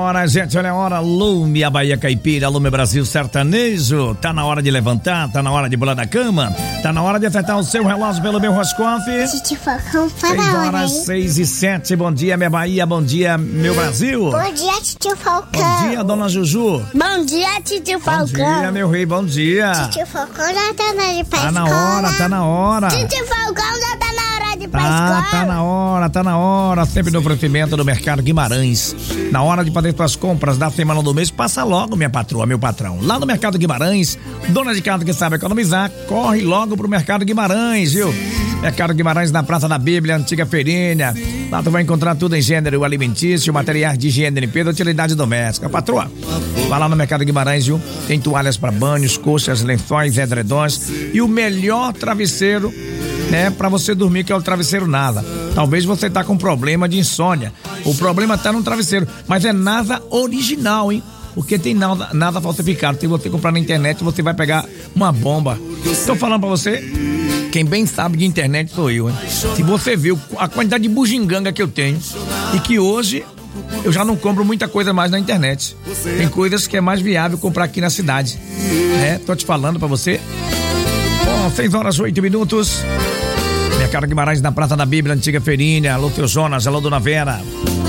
hora, gente, olha a hora. Lume, a Bahia Caipira, Lume Brasil Sertanejo. Tá na hora de levantar, tá na hora de pular da cama, tá na hora de acertar o seu relógio pelo meu Roscoff. Titio Falcão, tá 6 na hora, horas, hein? 6:07. Bom dia, minha Bahia, bom dia, meu Brasil. Bom dia, Titio Falcão. Bom dia, dona Juju. Bom dia, Titio Falcão. Bom dia, meu rei, bom dia. Titio Falcão já tá na hora de ir pra Tá na escola. hora, tá na hora. Titio Falcão já tá na hora de ir pra escola. Tá na hora. Sempre no oferecimento do Mercado Guimarães. Na hora de fazer suas compras da semana do mês, passa logo, minha patroa, meu patrão. Lá no Mercado Guimarães, dona de casa que sabe economizar, corre logo pro Mercado Guimarães, viu? Mercado Guimarães na Praça da Bíblia, antiga feirinha. Lá tu vai encontrar tudo em gênero alimentício, materiais de higiene e limpeza, utilidade doméstica. Patroa, vai lá no Mercado Guimarães, viu? Tem toalhas para banhos, coxas, lençóis, edredons e o melhor travesseiro, né, pra você dormir, que é o travesseiro NASA. Talvez você tá com problema de insônia. O problema tá no travesseiro, mas é NASA original, hein? Porque tem nada falsificado. Se você comprar na internet, você vai pegar uma bomba. Tô falando pra você, quem bem sabe de internet sou eu, hein? Se você viu a quantidade de bugiganga que eu tenho e que hoje eu já não compro muita coisa mais na internet. Tem coisas que é mais viável comprar aqui na cidade, né? Tô te falando pra você. Bom, 6 horas, 8 minutos. Mercado Guimarães na Praça da Bíblia, antiga feirinha. Alô, seu Jonas, alô, dona Vera.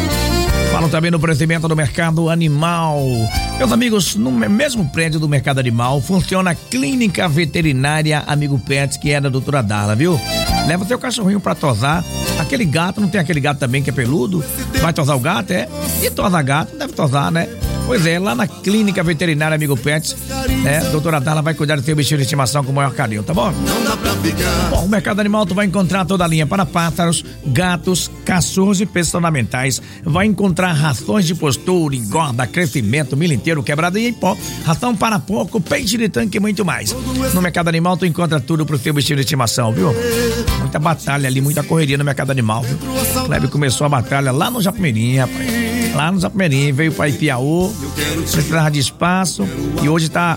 Falam também no oferecimento do Mercado Animal. Meus amigos, no mesmo prédio do Mercado Animal funciona a Clínica Veterinária Amigo Pet, que é da doutora Darla, viu? Leva seu cachorrinho pra tosar. Aquele gato, não tem aquele gato também que é peludo? Vai tosar o gato, é? E tosa gato, deve tosar, né? Pois é, lá na Clínica Veterinária Amigo Pet, né? Doutora Darla vai cuidar do seu bichinho de estimação com o maior carinho, tá bom? Bom, o Mercado Animal tu vai encontrar toda a linha para pássaros, gatos, cachorros e peças ornamentais. Vai encontrar rações de postura, engorda, crescimento, milho inteiro, quebrado e em pó, ração para porco, peixe de tanque e muito mais. No Mercado Animal tu encontra tudo pro seu bichinho de estimação, viu? Muita batalha ali, muita correria no Mercado Animal, viu? O Kleber começou a batalha lá no Japimirim, rapaz. Lá no Japimirim, veio para Ipiaú, precisava de espaço e hoje tá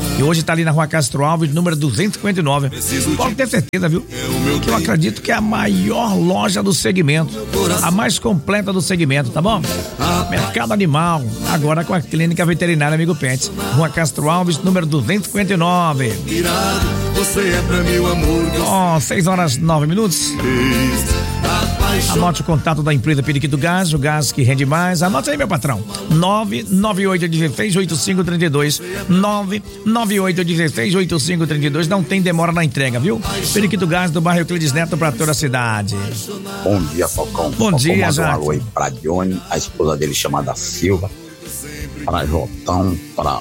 ali na Rua Castro Alves, número 259. Pode ter certeza, viu? Que eu acredito que é a maior loja do segmento, a mais completa do segmento, tá bom? Mercado Animal, agora com a Clínica Veterinária Amigo Pet, Rua Castro Alves, número 259. Ó, 6 horas 9 minutos. Anote o contato da empresa Periquito Gás, o gás que rende mais. Anote aí, meu patrão. 998168532. 998168532. Não tem demora na entrega, viu? Periquito Gás do bairro Euclides Neto pra toda a cidade. Bom dia, Falcão. Bom dia, Jack. Um alô aí pra Johnny, a esposa dele chamada Silva, pra Jotão,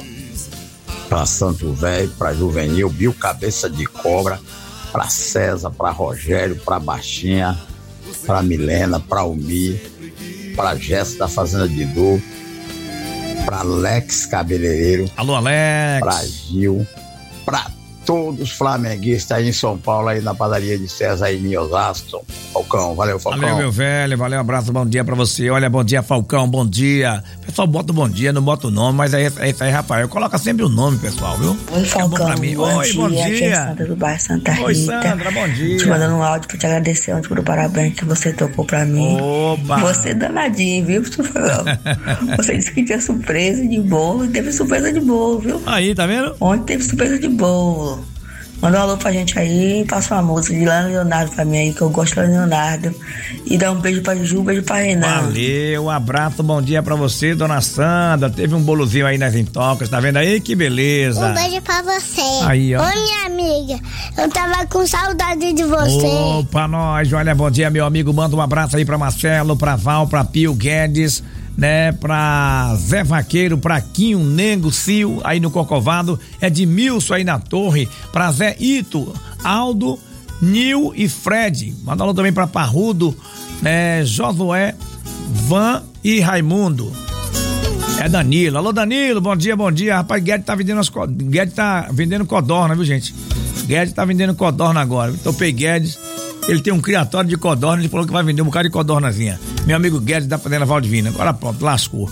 pra Santo Velho, pra Juvenil, Bill Cabeça de Cobra, pra César, pra Rogério, pra Baixinha, pra Milena, pra Almir, pra Jéssica da Fazenda de Du, pra Alex Cabeleireiro. Alô, Alex. Pra Gil, pra todos os flamenguistas aí em São Paulo, aí na padaria de César aí em Osasco. Falcão, valeu, Falcão. Valeu, meu velho, valeu, um abraço, bom dia pra você. Olha, bom dia, Falcão, bom dia. Pessoal, bota o bom dia, não bota o nome, mas é isso aí, Rafael. Coloca sempre o nome, pessoal, viu? Oi, Falcão, bom pra mim. Oi, bom dia. Aqui é a Sandra do bairro Santa Rita. Oi, Sandra, bom dia. Te mandando um áudio pra te agradecer ontem pelo parabéns que você tocou pra mim. Opa! Você é danadinho, viu? Você disse que tinha surpresa de bolo e teve surpresa de bolo, viu? Aí, tá vendo? Ontem teve surpresa de bolo. Manda um alô pra gente aí, passa uma música de Lana Leonardo pra mim aí, que eu gosto de Lana Leonardo. E dá um beijo pra Ju, um beijo pra Renan. Valeu, um abraço, bom dia pra você, dona Sandra. Teve um bolozinho aí nas intocas, tá vendo aí? Que beleza. Um beijo pra você. Aí, ó. Ô, minha amiga, eu tava com saudade de você. Opa, nós, olha, bom dia, meu amigo. Manda um abraço aí pra Marcelo, pra Val, pra Pio Guedes, né, pra Zé Vaqueiro, pra Quinho, Nego, Cio, aí no Corcovado, Edmilson aí na Torre, pra Zé Ito, Aldo, Nil e Fred. Manda alô também pra Parrudo, né, Josué, Van e Raimundo. É Danilo. Alô, Danilo, bom dia, bom dia. Rapaz, Guedes tá vendendo codorna, viu, gente? Guedes tá vendendo codorna agora. Topei Guedes. Ele tem um criatório de codorna, ele falou que vai vender um bocado de codornazinha. Meu amigo Guedes da Fazenda Valdivina. Agora pronto, lascou.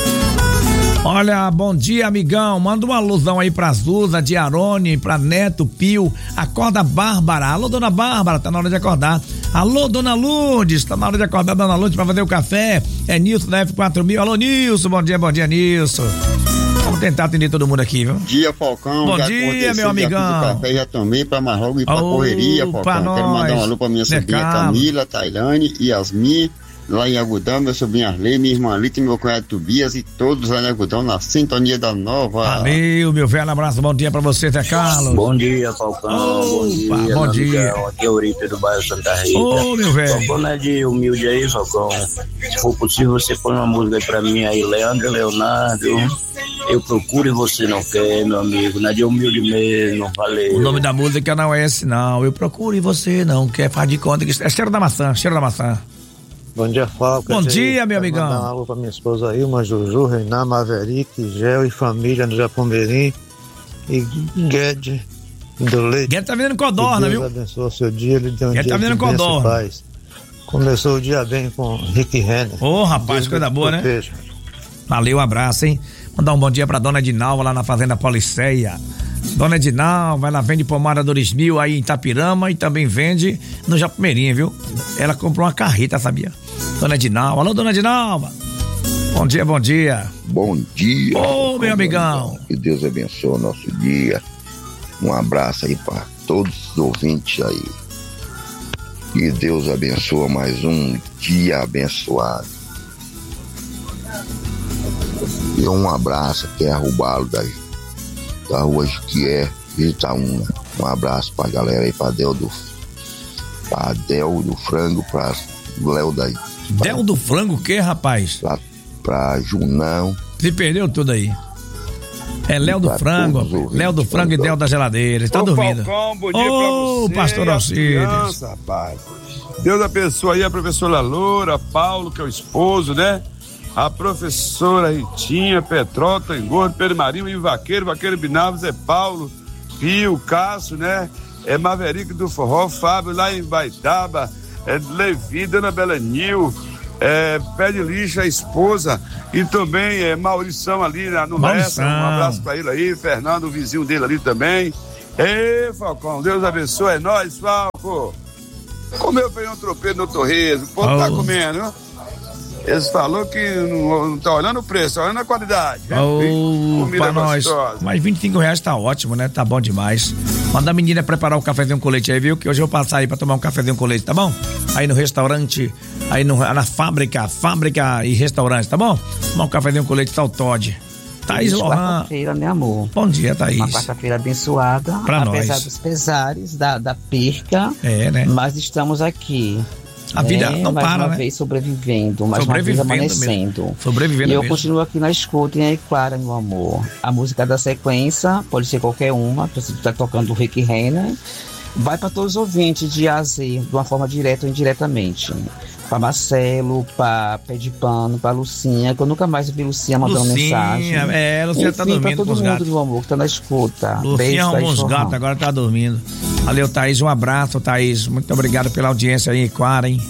Olha, bom dia, amigão. Manda uma alusão aí pra Zuza, de Arone, pra Neto, Pio. Acorda Bárbara. Alô, dona Bárbara, tá na hora de acordar. Alô, dona Lourdes, tá na hora de acordar dona Lourdes pra fazer o café. É Nilson da F4000. Alô, Nilson, bom dia, Nilson. Vamos tentar atender todo mundo aqui, viu? Bom dia, Falcão. Bom dia, meu amigão. Já fiz o café, já tomei pra mais logo ir pra correria, Falcão. Quero mandar um alô pra minha sobrinha Camila, Tailane, Yasmin, lá em Agudão, meu sobrinho Arley, minha irmã Lita e meu cunhado Tobias e todos lá em Agudão, na sintonia da Nova. Valeu, meu velho, abraço, bom dia pra você, Zé Carlos. Bom dia, Falcão. Bom dia. Aqui é o Euripe do bairro Santa Rita. Ô, meu velho. Falcão, não é de humilde aí, Falcão. Se for possível, você põe uma música aí pra mim aí, Leandro e Leonardo. Eu procuro e você não quer, meu amigo. Não é de humilde mesmo, valeu. O nome da música não é esse, não. Eu procuro e você não quer. Faz de conta que é cheiro da maçã. Bom dia, Falcão. Bom dia, meu amigão. Mandar um alô pra minha esposa Ilma, Juju, Reiná, Maverick, Gel e família no Japomerim e Guedes do Leite. Guedes tá vendendo codorna, viu? Deus abençoe o seu dia, ele deu um Guedes dia tá vendendo de bênção e codorna. paz. Começou o dia bem com Rick Renner. Ô, rapaz, coisa boa, né? Valeu, um abraço, hein? Mandar um bom dia pra dona Edinalva lá na Fazenda Policeia. Dona Edinalva, ela vende pomada 2000 aí em Itapirama e também vende no Japomerim, viu? Ela comprou uma carreta, sabia? Dona Edinalva, alô, dona Edinalva. Bom dia. Bom dia. Ô, meu amigão. Que Deus abençoe o nosso dia. Um abraço aí para todos os ouvintes aí. Que Deus abençoe mais um dia abençoado. E um abraço aqui é Rubalo da rua Jiquié, Itaúna. Um abraço pra galera aí, pra Del do Frango, pra Léo daí. Del do Frango o quê, rapaz? Pra Junão. Se perdeu tudo aí. É Léo do Frango, Léo do Frango e Del da Geladeira. Está dormindo. Falcão, bom dia pra você. Ô, pastor Alcides. Rapaz. Deus abençoe aí a professora Loura, Paulo, que é o esposo, né? A professora Ritinha, Petrota, Engordo, Pedro Marinho e Vaqueiro Binaves, é Paulo, Pio, Cássio, né? É Maverick do Forró, Fábio lá em Baitaba, é Levi, Dona Belenil, Pé de Lixa, a esposa, e também é Maurição ali no Lessa, um abraço pra ele aí, Fernando, o vizinho dele ali também. Ei, Falcão, Deus abençoe, é nóis, Falco. Comeu feijão tropeiro no Torresmo, o povo tá comendo, viu? Eles falaram que não tá olhando o preço, tá olhando a qualidade. Pra nós. Mas R$25 tá ótimo, né? Tá bom demais. Manda a menina preparar o cafezinho com leite aí, viu? Que hoje eu vou passar aí pra tomar um cafezinho com leite, tá bom? Aí no restaurante, aí na fábrica e restaurante, tá bom? Tomar um cafezinho com leite, tá o Todd. Thaís Lohan. Quarta-feira, meu amor. Bom dia, Thaís. Uma quarta-feira abençoada. Pra apesar nós. dos pesares da perca. Né? Mas estamos aqui. A vida não para, né? Mais uma vez sobrevivendo, mais uma vez amanhecendo. Sobrevivendo E eu mesmo. continuo aqui na escuta em Equara, meu amor. A música da sequência, pode ser qualquer uma, você está tocando o Rick Renner. Vai para todos os ouvintes de A a Z, de uma forma direta ou indiretamente. Para Marcelo, para Pé de Pano, para Lucinha, que eu nunca mais vi Lucinha mandando mensagem. Lucinha enfim, tá dormindo pra todo com os mundo, gatos. meu amor, que tá na escuta. Lucinha arrumou uns gatos, agora tá dormindo. Valeu, Thaís, um abraço, Thaís. Muito obrigado pela audiência aí, Equara, hein?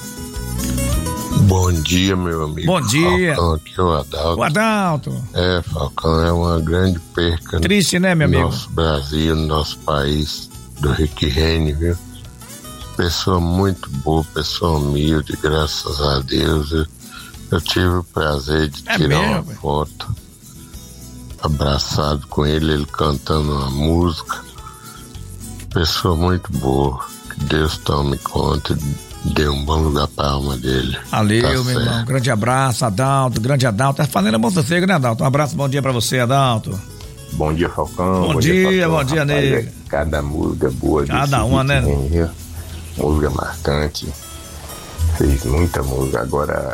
Bom dia, meu amigo. Bom dia. Falcão, aqui é o Adalto. O Adalto. Falcão, é uma grande perca. Triste, né, meu amigo? No nosso Brasil, no nosso país, do Rick Renner, viu? Pessoa muito boa, pessoa humilde, graças a Deus. Eu tive o prazer de tirar uma foto abraçado com ele cantando uma música. Pessoa muito boa. Que Deus tome conta, dê um bom lugar pra alma dele. Valeu, meu irmão. Grande abraço, Adalto. Grande Adalto. Tá falando bom sossego, né, Adalto? Um abraço, bom dia pra você, Adalto. Bom dia, Falcão. Bom dia, nego. Cada música boa. Cada uma, né? Música marcante. Fez muita música. Agora,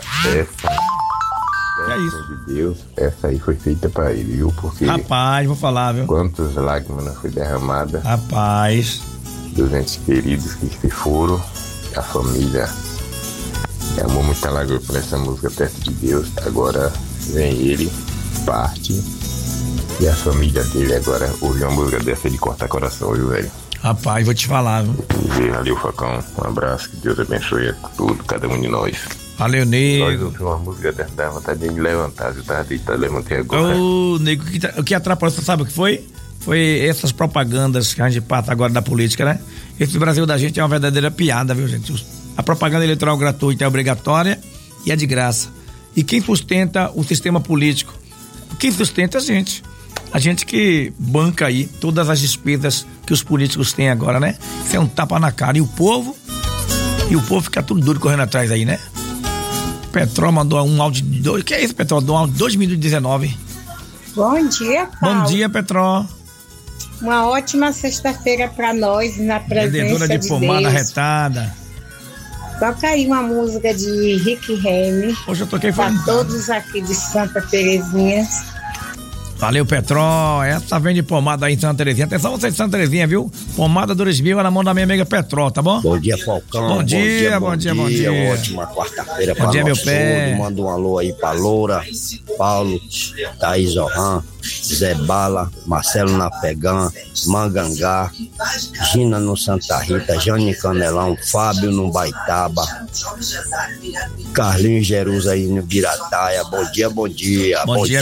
essa de Deus, essa aí foi feita pra ele, viu? Porque. Rapaz, vou falar, viu? Quantas lágrimas não foi derramada. Rapaz. Dos entes queridos que se foram. A família amou muita lágrima por essa música perto de Deus. Agora vem ele, parte. E a família dele agora ouve uma música dessa de cortar coração, viu, velho? Rapaz, vou te falar, viu? Valeu, Facão. Um abraço, que Deus abençoe a tudo, cada um de nós. Valeu, nego. Nós ouvimos uma música dessa, dá vontade de me levantar. Eu tava deitado, levantei agora. Ô, nego, o que atrapalhou, você sabe o que foi? Foi essas propagandas que a gente passa agora da política, né? Esse Brasil da gente é uma verdadeira piada, viu, gente? A propaganda eleitoral gratuita é obrigatória e é de graça. E quem sustenta o sistema político? Quem sustenta é a gente. A gente que banca aí todas as despesas que os políticos têm agora, né? Isso é um tapa na cara. E o povo fica tudo duro correndo atrás aí, né? Petrol mandou um áudio de 2. Que é isso, Petrol? Um áudio de 2 minutos e 19. Bom dia, Paulo. Bom dia, Petrol. Uma ótima sexta-feira pra nós, na presença vendedora de pomada Deus. Retada. Toca aí uma música de Rick Renner. Hoje eu toquei pra todos aqui de Santa Terezinha. Valeu, Petrol. Essa vende pomada aí em Santa Terezinha. Atenção vocês de Santa Terezinha, viu? Pomada 2000 é na mão da minha amiga Petrol, tá bom? Bom dia, Falcão. Bom dia. Ótima quarta-feira pra nós. Bom dia, meu pé. Manda um alô aí pra Loura, Paulo, Thaís Zohan, Zé Bala, Marcelo Napegã, Mangangá, Gina no Santa Rita, Jane Canelão, Fábio no Baitaba, Carlinhos Jerusa aí no Birataia. Bom dia. Bom dia,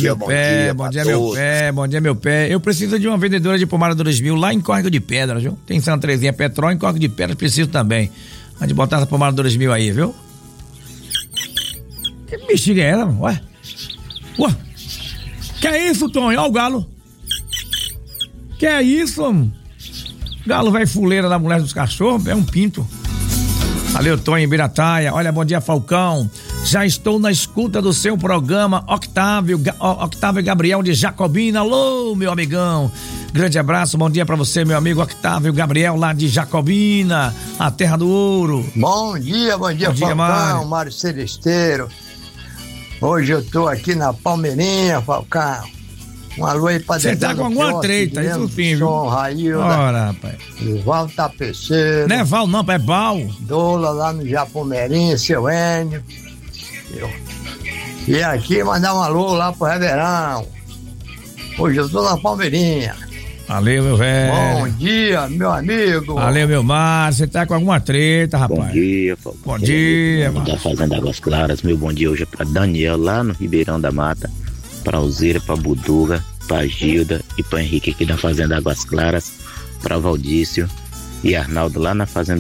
meu pé. Eu preciso de uma vendedora de pomada 2000 lá em Córrego de Pedras, viu? Tem Santa Terezinha, Petrol, em Córrego de Pedras, preciso também. A gente botar essa pomada 2000 aí, viu? Que bexiga é essa, mano? Ué? Que é isso, Tonho? Olha o galo. Que é isso, mano? Galo velho fuleira da mulher dos cachorros, é um pinto. Valeu, Tonho, Birataia. Olha, bom dia, Falcão. Já estou na escuta do seu programa, Octávio Gabriel de Jacobina. Alô, meu amigão. Grande abraço, bom dia pra você, meu amigo Octávio Gabriel, lá de Jacobina, a terra do ouro. Bom dia, Falcão, Mário Celesteiro. Hoje eu tô aqui na Palmeirinha, Falcão. Um alô aí pra você tá com alguma treta, isso sim, viu? Railda. Ora, rapaz. Val Tapeceiro. Não é Val não, é Val. Dola lá no Japomeirinha, seu Enio. E aqui mandar um alô lá pro Reverão. Hoje eu tô na Palmeirinha. Valeu, meu velho. Bom dia, meu amigo. Valeu, meu Mário. Você tá com alguma treta, rapaz? Bom dia, Falcão. Bom dia, mano. Da Fazenda Águas Claras, meu bom dia hoje é pra Daniel, lá no Ribeirão da Mata, pra Alzeira, pra Buduga, pra Gilda e pra Henrique aqui da Fazenda Águas Claras, pra Valdício e Arnaldo lá na Fazenda